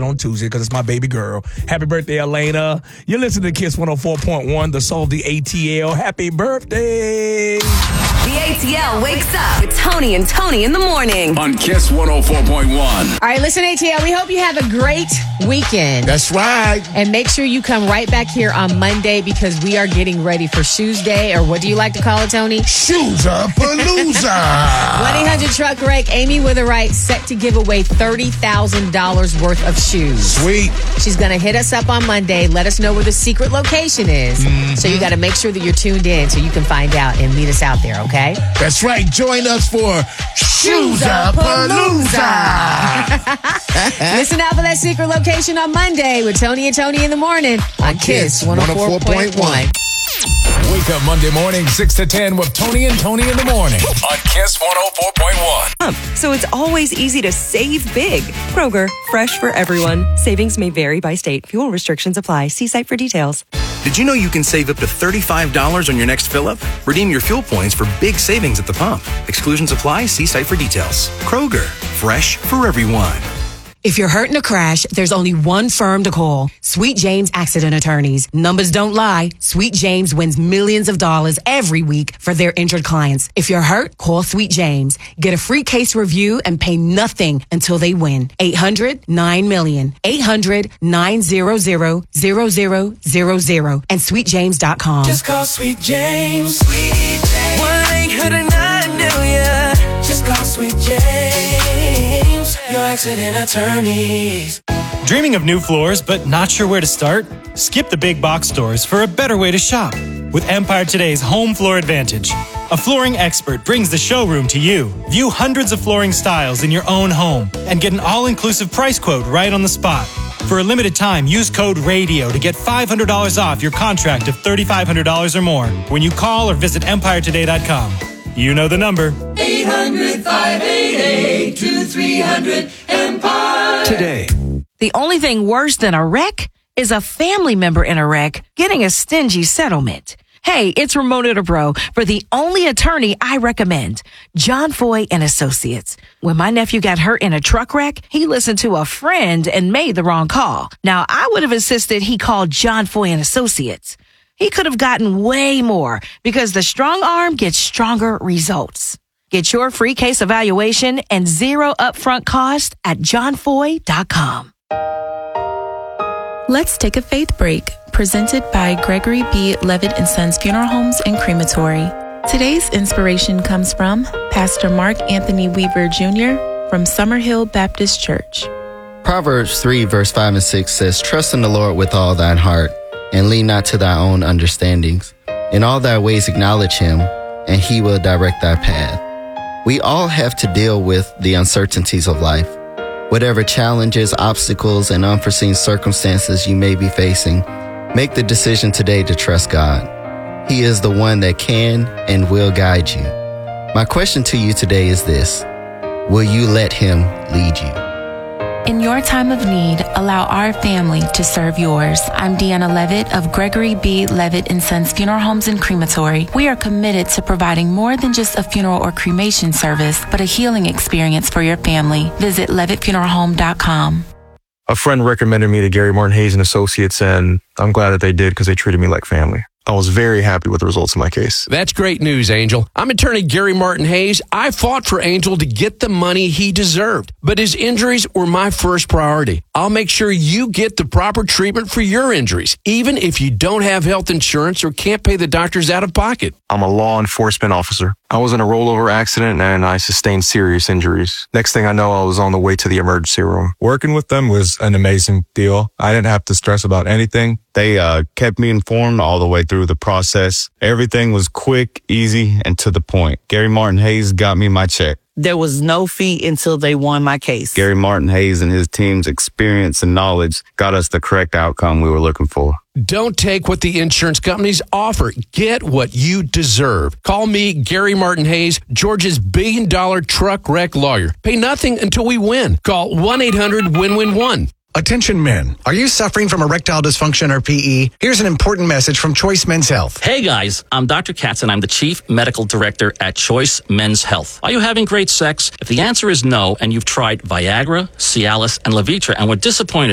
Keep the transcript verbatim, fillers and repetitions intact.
on Tuesday because it's my baby girl. Happy birthday, Elena. You're listening to Kiss one oh four point one, the soul of the A T L. Happy birthday. The A T L wakes up with Tony and Tony in the morning. On Kiss one oh four point one. All right, listen, A T L, we hope you have a great weekend. That's right. And make sure you come right back here on Monday because we are getting ready for Shoes Day, or what do you like to call it, Tony? Shoes-a-palooza. one eight hundred truck wreck. Amy Witherite set to give away thirty thousand dollars worth of shoes. Sweet. She's going to hit us up on Monday. Let us know where the secret location is. Mm-hmm. So you got to make sure that you're tuned in so you can find out and meet us out there, okay? That's right. Join us for Shoes-a-palooza. Listen out for that secret location on Monday with Tony and Tony in the morning on Kiss one oh four point one. Wake up Monday morning, six to ten with Tony and Tony in the morning on Kiss one oh four point one. So it's always easy to save big. Kroger, fresh for everyone. Savings may vary by state. Fuel restrictions apply. See site for details. Did you know you can save up to thirty-five dollars on your next fill-up? Redeem your fuel points for big savings at the pump. Exclusions apply. See site for details. Kroger, fresh for everyone. If you're hurt in a crash, there's only one firm to call. Sweet James Accident Attorneys. Numbers don't lie. Sweet James wins millions of dollars every week for their injured clients. If you're hurt, call Sweet James. Get a free case review and pay nothing until they win. eight hundred nine million. eight hundred nine hundred zero zero zero zero and sweet james dot com. Just call Sweet James. Sweet James. one eight hundred nine million. Just call Sweet James. Your accident attorneys. Dreaming of new floors but not sure where to start? Skip the big box stores for a better way to shop with Empire Today's Home Floor Advantage. A flooring expert brings the showroom to you. View hundreds of flooring styles in your own home and get an all-inclusive price quote right on the spot. For a limited time, use code RADIO to get five hundred dollars off your contract of three thousand five hundred dollars or more when you call or visit empire today dot com. You know the number. eight hundred, five eight eight, two three hundred, Empire. Today. The only thing worse than a wreck is a family member in a wreck getting a stingy settlement. Hey, it's Ramona DeBro for the only attorney I recommend, John Foy and Associates. When my nephew got hurt in a truck wreck, he listened to a friend and made the wrong call. Now, I would have insisted he called John Foy and Associates. He could have gotten way more because the strong arm gets stronger results. Get your free case evaluation and zero upfront cost at john foy dot com. Let's take a faith break, presented by Gregory B. Levitt and Sons Funeral Homes and Crematory. Today's inspiration comes from Pastor Mark Anthony Weaver Junior from Summerhill Baptist Church. Proverbs three, verse five and six says, "Trust in the Lord with all thine heart, and lean not to thy own understandings. In all thy ways acknowledge him, and he will direct thy path." We all have to deal with the uncertainties of life. Whatever challenges, obstacles, and unforeseen circumstances you may be facing, make the decision today to trust God. He is the one that can and will guide you. My question to you today is this: will you let him lead you? In your time of need, allow our family to serve yours. I'm Deanna Levitt of Gregory B. Levitt and Sons Funeral Homes and Crematory. We are committed to providing more than just a funeral or cremation service, but a healing experience for your family. Visit levitt funeral home dot com. A friend recommended me to Gary Martin Hayes and Associates, and I'm glad that they did because they treated me like family. I was very happy with the results of my case. That's great news, Angel. I'm attorney Gary Martin Hayes. I fought for Angel to get the money he deserved, but his injuries were my first priority. I'll make sure you get the proper treatment for your injuries, even if you don't have health insurance or can't pay the doctors out of pocket. I'm a law enforcement officer. I was in a rollover accident and I sustained serious injuries. Next thing I know, I was on the way to the emergency room. Working with them was an amazing deal. I didn't have to stress about anything. They uh, kept me informed all the way through the process. Everything was quick, easy, and to the point. Gary Martin Hayes got me my check. There was no fee until they won my case. Gary Martin Hayes and his team's experience and knowledge got us the correct outcome we were looking for. Don't take what the insurance companies offer. Get what you deserve. Call me, Gary Martin Hayes, Georgia's billion dollar truck wreck lawyer. Pay nothing until we win. Call one eight hundred win win one. Attention men, are you suffering from erectile dysfunction or P E? Here's an important message from Choice Men's Health. Hey guys, I'm Doctor Katz and I'm the Chief Medical Director at Choice Men's Health. Are you having great sex? If the answer is no and you've tried Viagra, Cialis, and Levitra and were disappointed